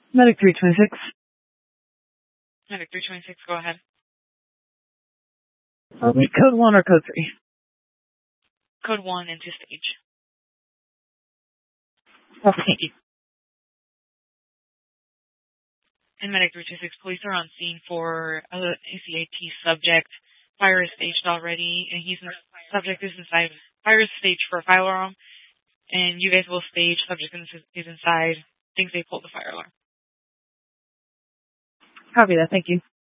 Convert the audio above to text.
Medic 326. Medic 326, go ahead. Code 1 or code 3? Code 1 into stage. Okay, thank you. And Medic 326, police are on scene for ACAT subject. Fire is staged already, and subject is inside. Fire is staged for a fire alarm, and you guys will stage. Subject is inside. Thinks they pulled the fire alarm. Copy that, thank you.